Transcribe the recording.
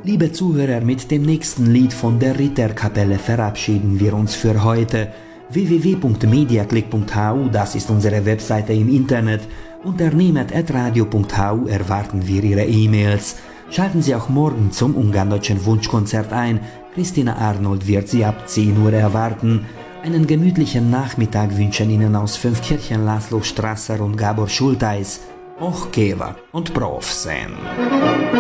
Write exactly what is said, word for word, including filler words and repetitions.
Liebe Zuhörer, mit dem nächsten Lied von der Ritterkapelle verabschieden wir uns für heute. w w w punkt mediaclick punkt h u, das ist unsere Webseite im Internet. Unter niemet at radio punkt h u erwarten wir Ihre E-Mails. Schalten Sie auch morgen zum Ungarndeutschen Wunschkonzert ein. Christina Arnold wird Sie ab zehn Uhr erwarten. Einen gemütlichen Nachmittag wünschen Ihnen aus Fünfkirchen László Strasser und Gábor Schulteis. Och Keva und Prof sen.